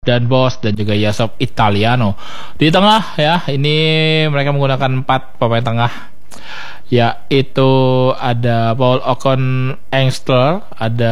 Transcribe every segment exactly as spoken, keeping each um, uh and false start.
dan Bos dan juga Yasop Italiano. Di tengah ya, ini mereka menggunakan empat pemain tengah, yaitu ada Paul Ocon Engstler, ada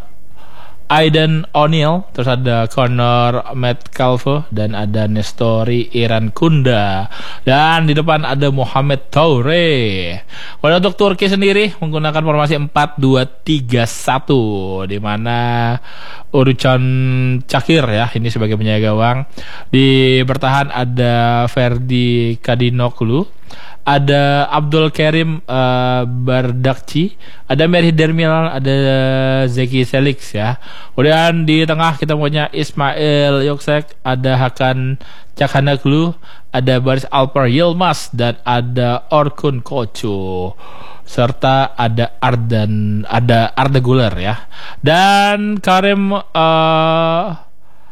Aidan O'Neill, terus ada Connor Metcalfe, dan ada Nestori Irankunda, dan di depan ada Mohamed Toure. Kalau untuk Turki sendiri menggunakan formasi empat dua tiga satu, di mana Urucan Çakır ya ini sebagai penjaga gawang. Di bertahan ada Ferdi Kadinoglu, ada Abdul Karim uh, Bardakci, ada Merih Dermilan, ada Zeki Selix ya. Kemudian di tengah kita punya Ismail Yüksek, ada Hakan Çalhanoğlu, ada Barış Alper Yilmaz, dan ada Orkun Koçu, serta ada Ardan, ada Arda Güler ya. Dan Karim uh,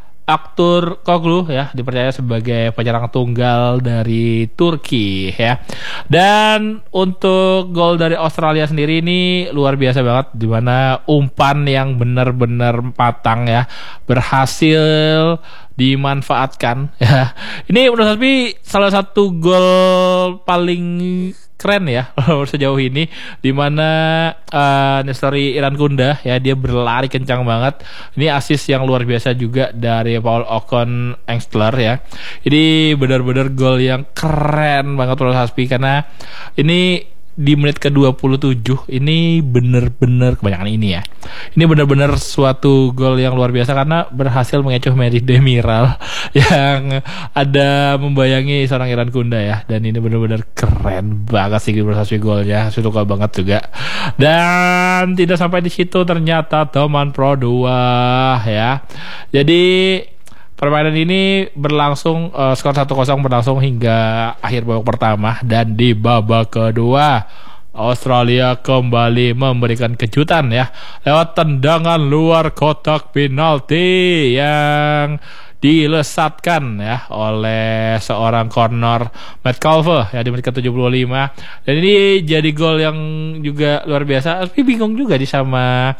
Aktur Koglu ya dipercaya sebagai penyerang tunggal dari Turki ya. Dan untuk gol dari Australia sendiri ini luar biasa banget, di mana umpan yang benar-benar matang ya berhasil dimanfaatkan ya. Ini menurut saya salah satu gol paling keren ya sejauh ini, di mana uh, Nestori Irankunda ya dia berlari kencang banget. Ini assist yang luar biasa juga dari Paul Ocon Engstler ya. Ini benar-benar gol yang keren banget menurut Hasbi, karena ini di menit ke dua puluh tujuh ini benar-benar kebanyakan ini ya. Ini benar-benar suatu gol yang luar biasa karena berhasil mengecoh Merih Demiral yang ada membayangi seorang Irankunda ya. Dan ini benar-benar keren banget sih prestasi golnya. Saya suka banget juga. Dan tidak sampai di situ, ternyata teman Pro dua ya. Jadi permainan ini berlangsung uh, skor satu kosong berlangsung hingga akhir babak pertama, dan di babak kedua Australia kembali memberikan kejutan ya lewat tendangan luar kotak penalti yang dilesatkan ya oleh seorang Connor Metcalfe ya di menit ke tujuh puluh lima. Dan ini jadi gol yang juga luar biasa. Tapi bingung juga di sama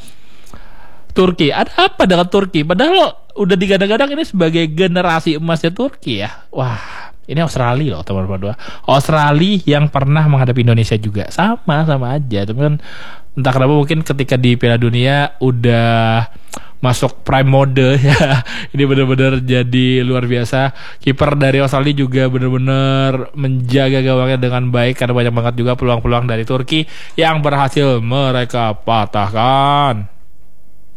Turki. Ada apa dengan Turki? Padahal udah digadang-gadang ini sebagai generasi emasnya Turki ya. Wah, ini Australia loh teman-teman dua. Australia yang pernah menghadapi Indonesia juga. Sama-sama aja. Tapi kan entah kenapa mungkin ketika di Piala Dunia udah masuk prime mode ya. Ini benar-benar jadi luar biasa. Kiper dari Australia juga benar-benar menjaga gawangnya dengan baik, karena banyak banget juga peluang-peluang dari Turki yang berhasil mereka patahkan.